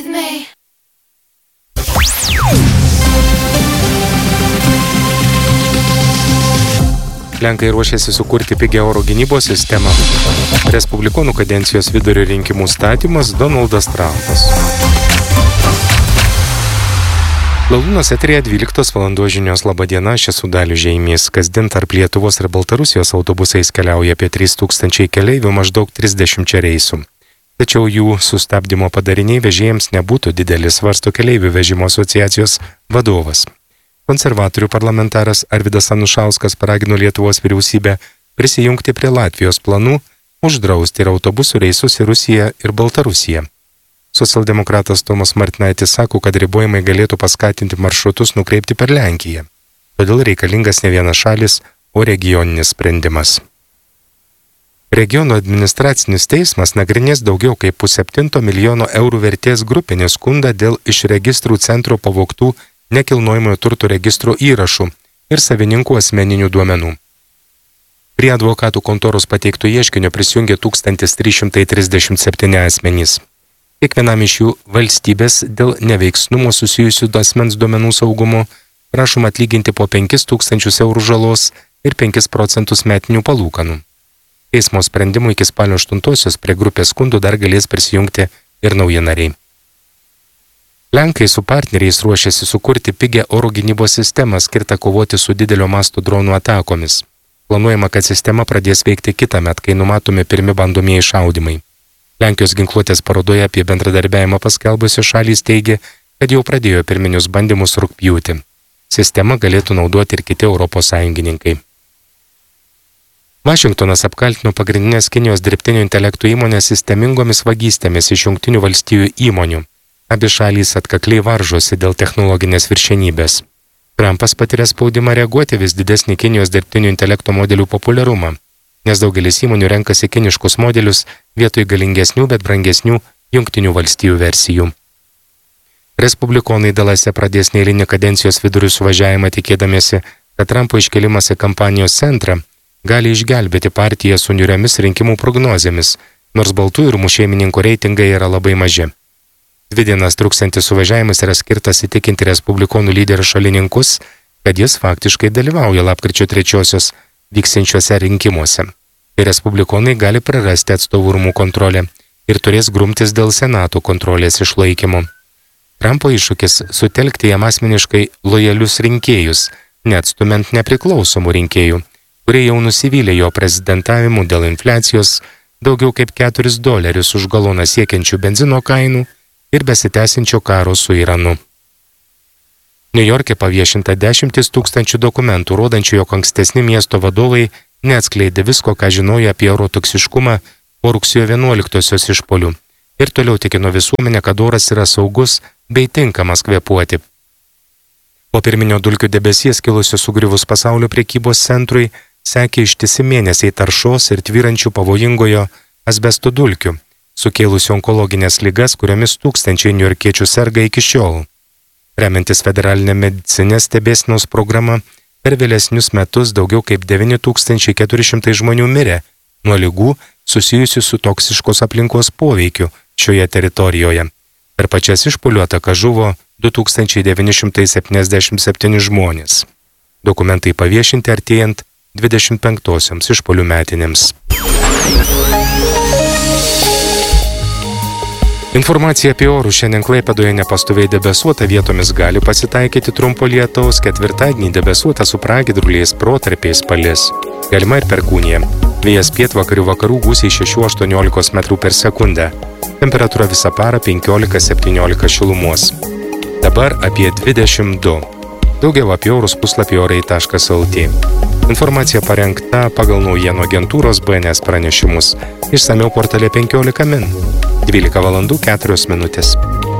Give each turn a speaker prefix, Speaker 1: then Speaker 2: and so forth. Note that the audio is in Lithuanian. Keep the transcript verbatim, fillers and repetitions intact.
Speaker 1: with me.
Speaker 2: Lenkai ruošiasi sukurti pigią oro gynybos sistemą. Respublikonų kadencijos vidurio rinkimų statymas Donaldas Trumpas. Lalūnas eterėje dvyliktos valandos žinios. Labą dieną, aš esu Dalius Žeimys. Kasdien tarp Lietuvos ir Baltarusijos autobusais keliauja apie trys tūkstančiai keleivių, maždaug trisdešimt reisų. Tačiau jų sustabdymo padariniai vežėjams nebūtų didelis, svarsto keleivių vežimo asociacijos vadovas. Konservatorių parlamentaras Arvydas Anušauskas paragino Lietuvos vyriausybę prisijungti prie Latvijos planų uždrausti ir autobusų reisus į Rusiją ir Baltarusiją. Socialdemokratas Tomas Martinaitis sako, kad ribojimai galėtų paskatinti maršrutus nukreipti per Lenkiją. Todėl reikalingas ne vienas šalis, o regioninis sprendimas. Regiono administracinis teismas nagrinės daugiau kaip pusseptinto milijono eurų vertės grupinį skundą dėl iš registrų centro pavogtų nekilnojamojo turto registro įrašų ir savininkų asmeninių duomenų. Prie advokatų kontoros pateiktų ieškinio prisijungė tūkstantis trys šimtai trisdešimt septyni asmenys. Kiekvienam iš jų valstybės dėl neveiksnumo susijusių asmens duomenų saugumo prašoma atlyginti po penkis tūkstančius eurų žalos ir penkis procentus metinių palūkanų. Teismo sprendimu iki spalio aštuntosios prie grupės skundų dar galės prisijungti ir nauji nariai. Lenkai su partneriais ruošiasi sukurti pigią oro gynybos sistemą skirtą kovoti su didelio masto dronų atakomis. Planuojama, kad sistema pradės veikti kitąmet, kai numatomi pirmi bandomieji šaudymai. Lenkijos ginkluotės parodoje apie bendradarbiavimą paskelbusios šalys teigia, kad jau pradėjo pirminius bandymus rugpjūtį. Sistemą galėtų naudoti ir kiti Europos sąjungininkai. Vašingtonas apkaltino pagrindinės Kinijos dirbtinio intelekto įmonės sistemingomis vagystėmis iš Jungtinių valstijų įmonių. Abi šalys atkakliai varžosi dėl technologinės viršenybės. Trumpas patiria spaudimą reaguoti vis didesnį Kinijos dirbtinio intelekto modelių populiarumą, nes daugelis įmonių renkasi kiniškus modelius vietoj galingesnių, bet brangesnių Jungtinių valstijų versijų. Respublikonai Dalase pradės neeilinį kadencijos vidurių suvažiavimą tikėdamiesi, kad Trumpo iškelimas į kampanijos centrą gali išgelbėti partiją su niuriomis rinkimų prognozėmis, nors baltųjų rūmų šeimininkų reitingai yra labai maži. Dvi dienas truksiantis suvažiavimas yra skirtas įtikinti respublikonų lyderių šalininkus, kad jis faktiškai dalyvauja lapkričio trečiosios vyksiančiuose rinkimuose. Ir respublikonai gali prarasti atstovų rūmų kontrolę ir turės grumtis dėl senato kontrolės išlaikymo. Trumpo iššūkis sutelkti jam asmeniškai lojalius rinkėjus, neatstumiant nepriklausomų rinkėjų, kurie jau nusivylė jo prezidentavimu dėl infliacijos, daugiau kaip keturis dolerius už galoną siekiančių benzino kainų ir besitęsiančio karo su Iranu. Niujorke paviešinta dešimtis tūkstančių dokumentų, rodančių, jog ankstesni miesto vadovai neatskleidė visko, ką žinojo apie oro toksiškumą po rugsėjo vienuoliktosios išpuolių ir toliau tikino visuomenę, kad oras yra saugus bei tinkamas kvėpuoti. Po pirminio dulkių debesies kilusio sugriuvus pasaulio prekybos centrui sekė ištisi mėnesiai taršos ir tvyrančių pavojingojo asbesto dulkių, sukėlusių onkologinės ligas, kuriomis tūkstančiai niujorkiečių serga iki šiol. Remiantis federalinė medicinės stebėsenos programa, per vėlesnius metus daugiau kaip devyni tūkstančiai keturi šimtai žmonių mirė nuo ligų susijusių su toksiškos aplinkos poveikiu šioje teritorijoje. Per pačias išpuolių atakas žuvo du tūkstančiai devyni šimtai septyniasdešimt septyni žmonės. Dokumentai paviešinti artėjant dvidešimt penktosioms išpuolių metinėms. Informacija apie orų. Šiandien Klaipėdoje nepastoviai debesuota, vietomis gali pasitaikyti trumpo lietaus, ketvirtadienį debesuota su pragiedruliais, protarpiais palis. Galima ir perkūnija. Vėjas pietvakarių vakarų gūsiai šeši aštuoniolika metrų per sekundę. Temperatūra visą parą penkiolika septyniolika šilumos. Dabar apie dvidešimt du. Daugiau apie orus puslapį orai taškas lt. Informacija parengta pagal naujienų agentūros B N S pranešimus. Išsamiau portale penkiolika min. dvylika valandų keturios minutės.